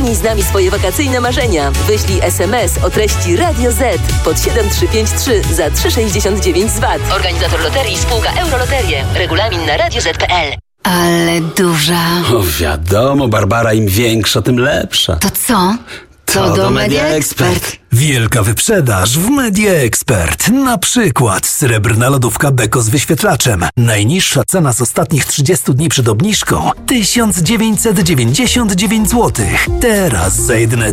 Spełnij z nami swoje wakacyjne marzenia. Wyślij SMS o treści Radio Z pod 7353 za 3,69 z VAT. Organizator loterii spółka Euroloterie. Regulamin na radioz.pl. Ale duża. O wiadomo, Barbara, im większa, tym lepsza. To co? To do Media Expert. Wielka wyprzedaż w Media Expert. Na przykład srebrna lodówka Beko z wyświetlaczem. Najniższa cena z ostatnich 30 dni przed obniżką 1999 zł. Teraz za jedyne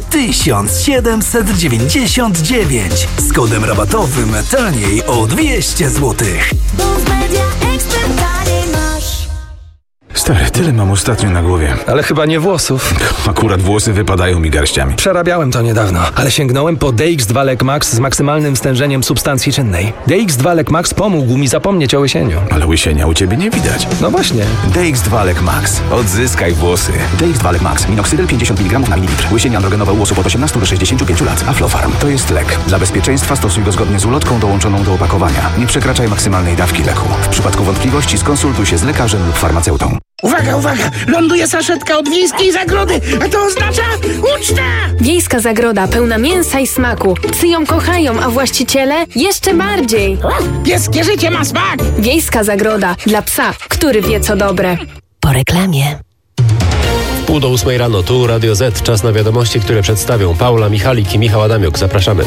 1799. Z kodem rabatowym taniej o 200 zł. Bo w Media Expert taniej masz. Stary, tyle mam ostatnio na głowie. Ale chyba nie włosów. Akurat włosy wypadają mi garściami. Przerabiałem to niedawno, ale sięgnąłem po DX2 Lek Max z maksymalnym stężeniem substancji czynnej. DX2 Lek Max pomógł mi zapomnieć o łysieniu. Ale łysienia u ciebie nie widać. No właśnie. DX2 Lek Max. Odzyskaj włosy. DX2 Lek Max. Minoxydil 50 mg na mililitr. Łysienie androgenowe u osób od 18 do 65 lat. Aflofarm. To jest lek. Dla bezpieczeństwa stosuj go zgodnie z ulotką dołączoną do opakowania. Nie przekraczaj maksymalnej dawki leku. W przypadku wątpliwości skonsultuj się z lekarzem lub farmaceutą. Uwaga, uwaga! Ląduje saszetka od Wiejskiej Zagrody, a to oznacza ucztę! Wiejska Zagroda pełna mięsa i smaku. Psy ją kochają, a właściciele jeszcze bardziej. Pieskie życie ma smak! Wiejska Zagroda dla psa, który wie co dobre. Po reklamie. 7:30 rano, tu Radio Z. Czas na wiadomości, które przedstawią Paula Michalik i Michał Adamiuk. Zapraszamy.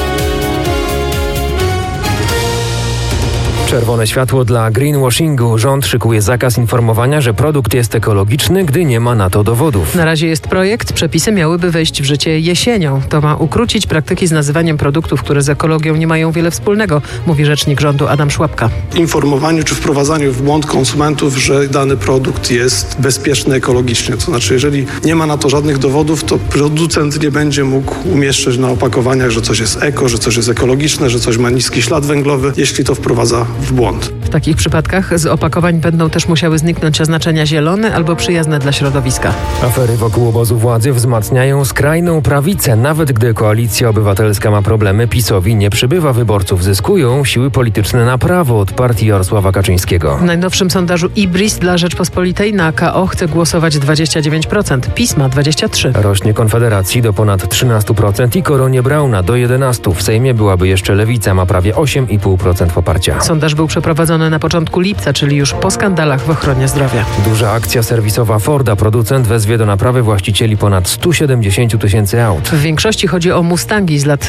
Czerwone światło dla greenwashingu. Rząd szykuje zakaz informowania, że produkt jest ekologiczny, gdy nie ma na to dowodów. Na razie jest projekt. Przepisy miałyby wejść w życie jesienią. To ma ukrócić praktyki z nazywaniem produktów, które z ekologią nie mają wiele wspólnego, mówi rzecznik rządu Adam Szłapka. Informowaniu czy wprowadzaniu w błąd konsumentów, że dany produkt jest bezpieczny ekologicznie. To znaczy, jeżeli nie ma na to żadnych dowodów, to producent nie będzie mógł umieszczać na opakowaniach, że coś jest eko, że coś jest ekologiczne, że coś ma niski ślad węglowy, jeśli to wprowadza w błąd. W takich przypadkach z opakowań będą też musiały zniknąć oznaczenia zielone albo przyjazne dla środowiska. Afery wokół obozu władzy wzmacniają skrajną prawicę. Nawet gdy Koalicja Obywatelska ma problemy, PiS-owi nie przybywa wyborców. Zyskują siły polityczne na prawo od partii Jarosława Kaczyńskiego. W najnowszym sondażu IBRIS dla Rzeczpospolitej na KO chce głosować 29%, PiS ma 23%. Rośnie Konfederacji do ponad 13% i Koronie Brauna do 11%. W Sejmie byłaby jeszcze Lewica, ma prawie 8,5% poparcia. Sondaż był przeprowadzony na początku lipca, czyli już po skandalach w ochronie zdrowia. Duża akcja serwisowa Forda. Producent wezwie do naprawy właścicieli ponad 170 tysięcy aut. W większości chodzi o Mustangi z lat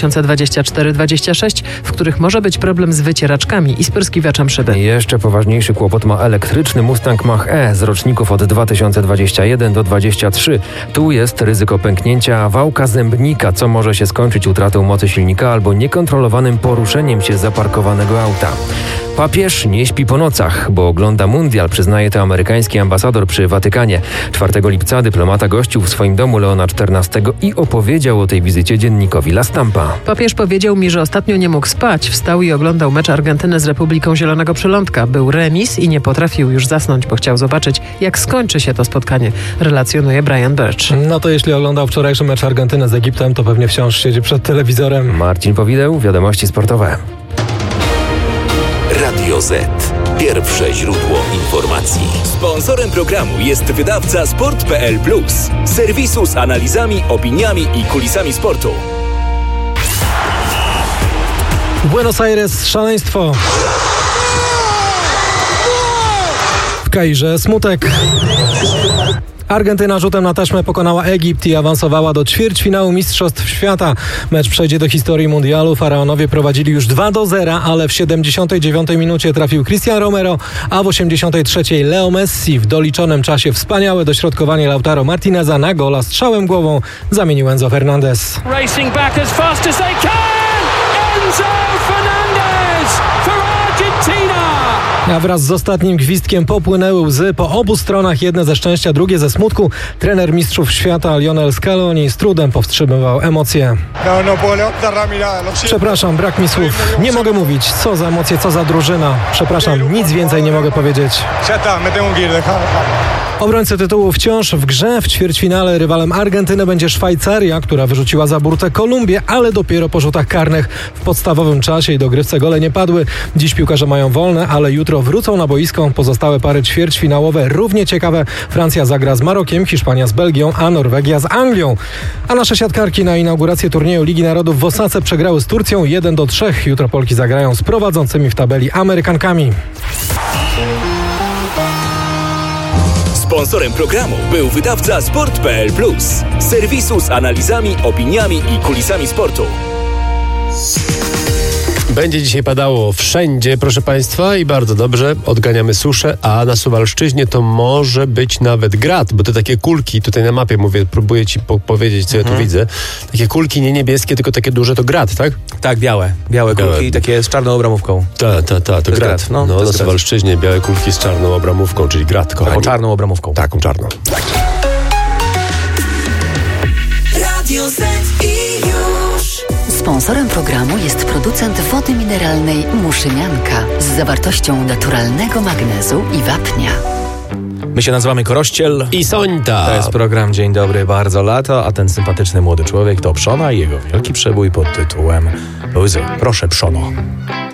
2024-26, w których może być problem z wycieraczkami i spryskiwaczem szyby. Jeszcze poważniejszy kłopot ma elektryczny Mustang Mach-E z roczników od 2021 do 2023. Tu jest ryzyko pęknięcia wałka zębnika, co może się skończyć utratą mocy silnika albo niekontrolowanym poruszeniem się zaparkowanego auta. Papież nie śpi po nocach, bo ogląda mundial, przyznaje to amerykański ambasador przy Watykanie. 4 lipca dyplomata gościł w swoim domu Leona XIV i opowiedział o tej wizycie dziennikowi La Stampa. Papież powiedział mi, że ostatnio nie mógł spać, wstał i oglądał mecz Argentyny z Republiką Zielonego Przylądka. Był remis i nie potrafił już zasnąć, bo chciał zobaczyć, jak skończy się to spotkanie, relacjonuje Brian Birch. No to jeśli oglądał wczorajszy mecz Argentyny z Egiptem, to pewnie wciąż siedzi przed telewizorem. Marcin Powideł, Wiadomości Sportowe. Radio Z. Pierwsze źródło informacji. Sponsorem programu jest wydawca Sport.pl Plus. Serwisu z analizami, opiniami i kulisami sportu. Buenos Aires, szaleństwo. W Kairze smutek. Argentyna rzutem na taśmę pokonała Egipt i awansowała do ćwierćfinału Mistrzostw Świata. Mecz przejdzie do historii mundialu. Faraonowie prowadzili już 2-0, ale w 79 minucie trafił Cristian Romero, a w 83 Leo Messi. W doliczonym czasie wspaniałe dośrodkowanie Lautaro Martineza na gola strzałem głową zamienił Enzo Fernandez. Racing back as fast as they can! Enzo Fernandez for Argentina! A wraz z ostatnim gwizdkiem popłynęły łzy po obu stronach, jedne ze szczęścia, drugie ze smutku. Trener mistrzów świata Lionel Scaloni z trudem powstrzymywał emocje. Przepraszam, brak mi słów. Nie mogę mówić. Co za emocje, co za drużyna. Przepraszam, nic więcej nie mogę powiedzieć. Obrońcy tytułu wciąż w grze. W ćwierćfinale rywalem Argentyny będzie Szwajcaria, która wyrzuciła za burtę Kolumbię, ale dopiero po rzutach karnych. W podstawowym czasie i dogrywce gole nie padły. Dziś piłkarze mają wolne, ale jutro wrócą na boisko. Pozostałe pary ćwierćfinałowe równie ciekawe. Francja zagra z Marokiem, Hiszpania z Belgią, a Norwegia z Anglią. A nasze siatkarki na inaugurację turnieju Ligi Narodów w Osace przegrały z Turcją 1-3. Jutro Polki zagrają z prowadzącymi w tabeli Amerykankami. Sponsorem programu był wydawca Sport.pl Plus. Serwisu z analizami, opiniami i kulisami sportu. Będzie dzisiaj padało wszędzie, proszę Państwa, i bardzo dobrze, odganiamy suszę, a na Suwalszczyźnie to może być nawet grad, bo te takie kulki, tutaj na mapie mówię, próbuję Ci powiedzieć, co ja tu widzę. Takie kulki nie niebieskie, tylko takie duże, to grad, tak? Tak, białe kulki, takie z czarną obramówką. To grad. No, na Suwalszczyźnie białe kulki z czarną obramówką, czyli grad, kochani. Taką czarną obramówką. Taką czarną. Radio Z i już. Sponsorem programu jest producent wody mineralnej Muszynianka z zawartością naturalnego magnezu i wapnia. My się nazywamy Korościel i Sońta. To jest program Dzień Dobry, bardzo lato, a ten sympatyczny młody człowiek to Przona i jego wielki przebój pod tytułem Łzy. Proszę, Przono.